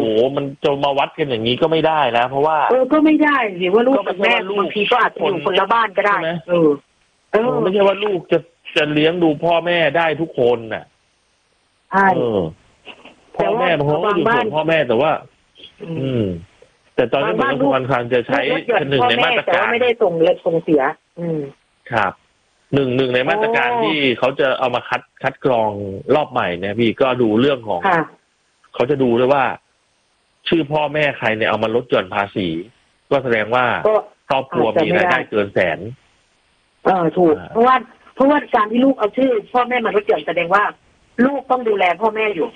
มันจะมาวัดกันอย่างนี้ก็ไม่ได้แล้วเพราะว่าก็ไม่ได้สิว่าลูกกับแม่บางทีก็อาจจะอยู่คนละบ้านก็ได้ไม่ใช่ว่าลูกจะเลี้ยงดูพ่อแม่ได้ทุกคนน่ะใช่พ่อแม่บางคนก็อยู่ส่วนพ่อแม่แต่ว่าแต่ตอนนี้มันก็ค่อนข้างจะใช้หนึ่งในมาตรการไม่ได้ส่งเลยส่งเสียครับหนึ่งในมาตรการที่เขาจะเอามาคัดกรองรอบใหม่เนี่ยพี่ก็ดูเรื่องของเขาจะดูด้วยว่าชื่อพ่อแม่ใครเนี่ยเอามาลดหย่อนภาษีก็แสดงว่าครอบครัวมีรายได้เกินแสนถูกเพราะว่าการที่ลูกเอาชื่อพ่อแม่มาลดหย่อนแสดงว่าลูกต้องดูแลพ่อแม่อยู่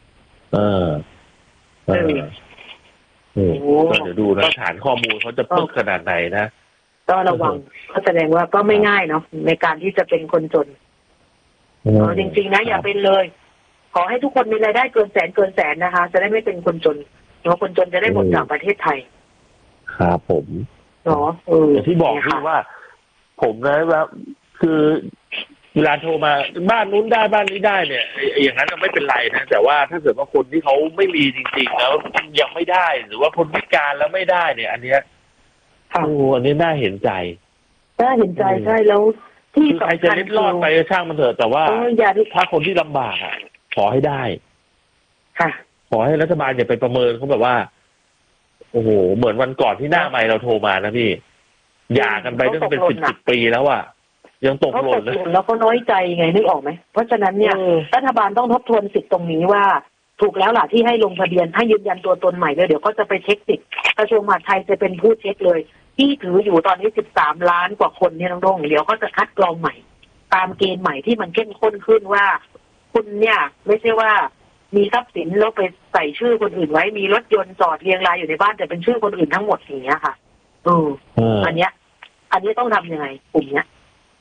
ก็เดี๋ยวดูนะฐานข้อมูลเขาจะปึ๊กขนาดไหนนะก็ระวังก็แสดงว่าก็ไม่ง่ายเนาะในการที่จะเป็นคนจนจริงๆนะอย่าเป็นเลยขอให้ทุกคนมีรายได้เกินแสนนะคะจะได้ไม่เป็นคนจนเพราะคนจนจะได้หมดจากประเทศไทยครับผมเนาะอย่างที่บอกพี่ว่าผมนะว่าคือเวลาโทรมาบ้านนู้นได้บ้านนี้ได้เนี่ยอย่างนั้นไม่เป็นไรนะแต่ว่าถ้าเกิดว่าคนที่เขาไม่มีจริงๆแล้วยังไม่ได้หรือว่าคนพิการแล้วไม่ได้เนี่ยอันเนี้ยอันนี้น่าเห็นใจใช่แล้วที่ใครจะเล็ดรอดไปช่างมันเถอะแต่ว่าถ้าคนที่ลำบากอ่ะขอให้ได้ค่ะขอให้รัฐบาลอย่าไปประเมินเขาแบบว่าโอ้โหเหมือนวันก่อนที่หน้าไมค์เราโทรมานะพี่หย่ากันไปตั้งเป็น10 ปีแล้วอ่ะยังตกหล่นเลยแล้วก็น้อยใจไงนึกออกไหมเพราะฉะนั้นเนี่ยรัฐบาลต้องทบทวนสิทธิ์ตรงนี้ว่าถูกแล้วล่ะที่ให้ลงทะเบียนให้ยืนยันตัวตนใหม่เลยเดี๋ยวก็จะไปเช็คสิทธิ์กระทรวงมหาดไทยจะเป็นผู้เช็คเลยที่ถืออยู่ตอนนี้13 ล้านกว่าคนเนี่ยน้องดงเดี๋ยวก็จะคัดกรองใหม่ตามเกณฑ์ใหม่ที่มันเข้มข้นขึ้นว่าคุณเนี่ยไม่ใช่ว่ามีทรัพย์สินแล้วไปใส่ชื่อคนอื่นไว้มีรถยนต์จอดเรียงรายอยู่ในบ้านแต่เป็นชื่อคนอื่นทั้งหมดอย่างเงี้ยค่ะอันเนี้ยต้องทำยังไงกลุ่มเนี้ย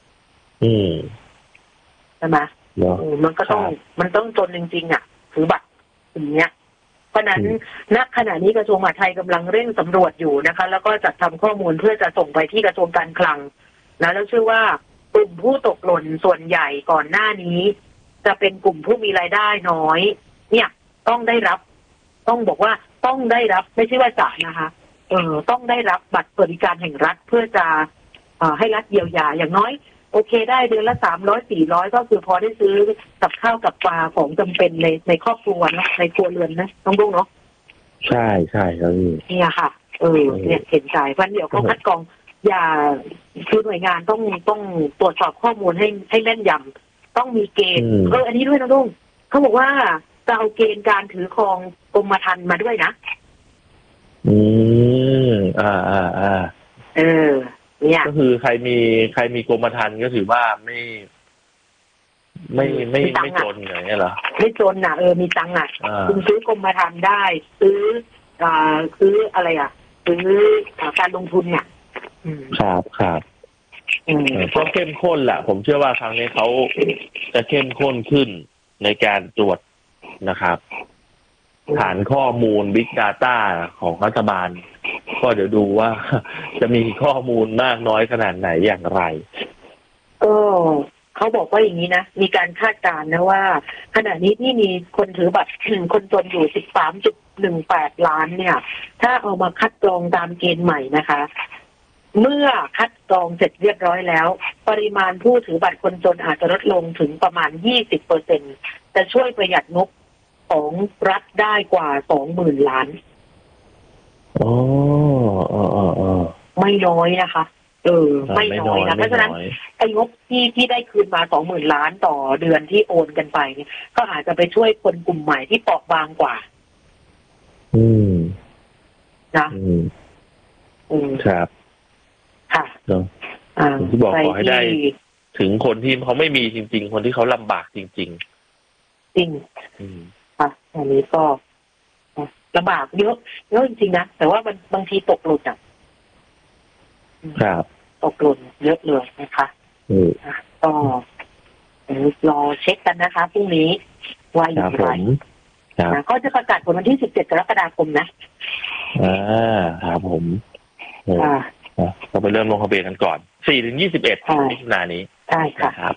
ใช่ไหมมันต้องจนจริงๆอ่ะถือบัตรอย่างเงี้ยเพราะนั้นณขณะนี้กระทรวงมหาดไทยกำลังเร่งสำรวจอยู่นะคะแล้วก็จัดทำข้อมูลเพื่อจะส่งไปที่กระทรวงการคลังแล้วเชื่อว่ากลุ่มผู้ตกหล่นส่วนใหญ่ก่อนหน้านี้จะเป็นกลุ่มผู้มีรายได้น้อยเนี่ยต้องได้รับต้องบอกว่าต้องได้รับไม่ใช่ว่าจะนะคะต้องได้รับบัตรสวัสดิการแห่งรัฐเพื่อจะให้รัฐเยียวยาอย่างน้อยโอเคได้เดือนละ300-400ก็คือพอได้ซื้อกับข้าวกับปลาของจำเป็นในครอบครัวนะในครัวเรือนนะต้องรู้เนาะใช่ครับเนี่ยค่ะเนี่ยเห็นใจเพราะเดี๋ยวเขาคัดกรองอย่าคือหน่วยงานต้องตรวจสอบข้อมูลให้แม่นยำต้องมีเกณฑ์อันนี้ด้วยนะลุงเขาบอกว่าจะเอาเกณฑ์การถือครองกรมธรรม์มาด้วยนะก็คือใครมีกรมธรรม์ก็ถือว่าไม่จนอย่างเงี้ยเหรอไม่จนนะมีตังค์คุณซื้อกรมธรรม์ได้ซื้ออะไรซื้อการลงทุนเนี่ยครับก็เข้มข้นแหละผมเชื่อว่าครั้งนี้เขาจะเข้มข้นขึ้นในการตรวจนะครับฐานข้อมูล Big Data ของรัฐบาลก็เดี๋ยวดูว่าจะมีข้อมูลมากน้อยขนาดไหนอย่างไรเขาบอกว่าอย่างนี้นะมีการคาดการณ์นะว่าขณะนี้ที่มีคนถือบัตรคนจนอยู่ 13.18 ล้านเนี่ยถ้าเอามาคัดกรองตามเกณฑ์ใหม่นะคะเมื่อคัดกรองเสร็จเรียบร้อยแล้วปริมาณผู้ถือบัตรคนจนอาจจะลดลงถึงประมาณ 20% จะช่วยประหยัดงบของรัฐได้กว่า 20,000 ล้านไม่น้อยนะคะไม่น้อยนะเพราะฉะนั้นไอ้งบที่ได้คืนมา 20,000 ล้านต่อเดือนที่โอนกันไปเนี่ยก็อาจจะไปช่วยคนกลุ่มใหม่ที่เปราะบางกว่านะครับค่ะที่บอกขอให้ได้ถึงคนที่เขาไม่มีจริงๆคนที่เขาลำบากจริงๆจริงค่ะอันนี้ก็ลำบากเยอะจริงๆนะแต่ว่ามันบางทีตกหล่นครับตกหล่นเยอะเลยนะคะก็รอเช็คกันนะคะพรุ่งนี้ว่าอย่างไรก็จะประกาศผลวันที่17 กรกฎาคมนะครับผมเราไปเริ่มลงทะเบียนกันก่อน4-21 มิถุนายนนี้ใช่ค่ะครับ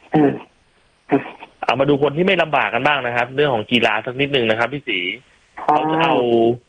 เอามาดูคนที่ไม่ลำบากกันบ้างนะครับเรื่องของกีฬาสักนิดนึงนะครับพี่ศรีเขาจะเอา